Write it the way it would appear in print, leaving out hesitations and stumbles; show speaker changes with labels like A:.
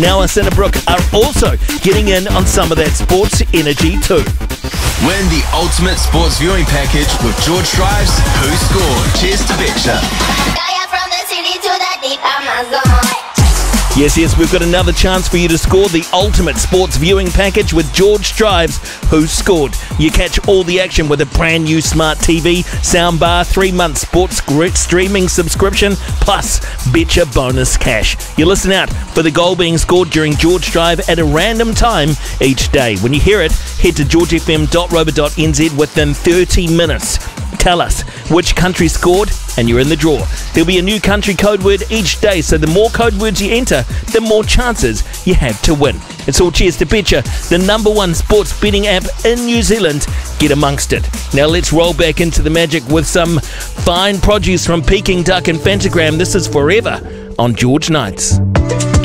A: now Cinderbrook are also getting in on some of that sports energy too.
B: Win the ultimate sports viewing package with George Strives, Who Scored. Cheers to Betcha.
C: From the city to the deep Amazon.
A: Yes, we've got another chance for you to score the ultimate sports viewing package with George Strives, Who Scored. You catch all the action with a brand new smart TV, soundbar, 3-month sports streaming subscription, plus Betcha bonus cash. You listen out for the goal being scored during George Drive at a random time each day. When you hear it, head to georgefm.rover.nz within 30 minutes. Tell us which country scored and you're in the draw. There'll be a new country code word each day, so the more code words you enter, the more chances you have to win. It's all cheers to Betcha, the #1 sports betting app in New Zealand. Get amongst it. Now let's roll back into the magic with some fine produce from Peking Duck and Fantagram. This is Forever on George Nights.